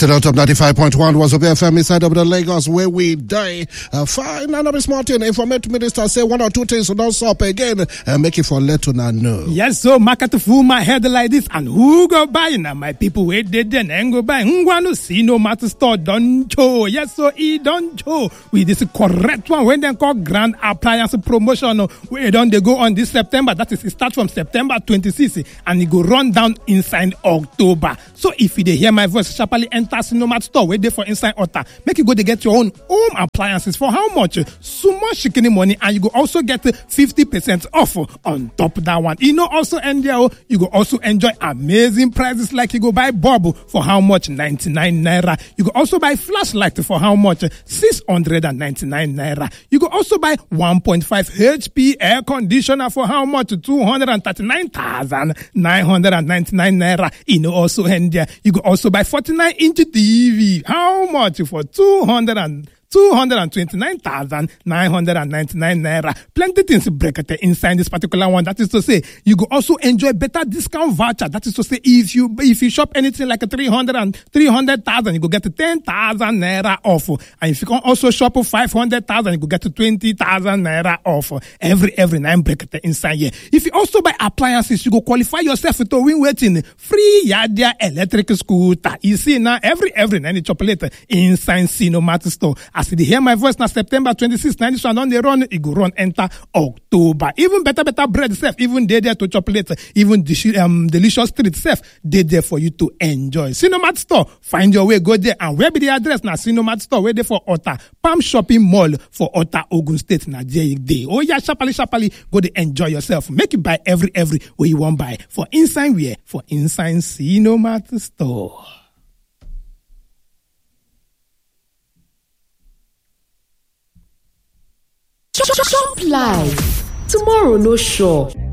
Still out of 95.1 was FM inside of the Lagos where we die. Fine, and Miss Martin, Information Minister say one or two things will not stop again and make it for let una know. Yes, so market full my head like this and who go buy now? My people wait they then and go buy. Ngwanu see no matter store don't show. Yes, so he don't show with this correct one when they call grand appliance promotion. Where don't they go on this September? That is it start from September 26th and it go run down inside October. So if you hear my voice, sharply enter Sinomat store where they for inside Otta. Make you go to get your own home appliances for how much? So much chicken money, and you go also get 50% off on top of that one. You know also you go also enjoy amazing prices like you go buy bulb for how much? 99 naira. You go also buy flashlight for how much? 699 naira. You go also buy 1.5 HP air conditioner for how much? 239,999 naira. You know also you go also buy 49-inch TV. How much? For 229,999 naira. Plenty things break inside this particular one. That is to say, you go also enjoy better discount voucher. That is to say, if you shop anything like 300,000, you go get 10,000 naira off. And if you can also shop 500,000, you go get 20,000 naira off. Every 9 break inside here. If you also buy appliances, you go qualify yourself to win waiting free Yadia electric scooter. You see now every 9 chocolate inside Sinomat store. As you hear my voice now, September 26th, 91 on the run, it go run enter October. Even better bread self, even they there to chocolate, even delicious treat self, they there for you to enjoy. Sinomat store, find your way, go there, and where be the address now? Sinomat store, where they for Otta, Palm Shopping Mall for Otta, Ogun State, Nigeria. Oh yeah, sharply, go to enjoy yourself. Make it buy every way you want buy for inside where for inside Sinomat store. Shop live. Tomorrow no sure.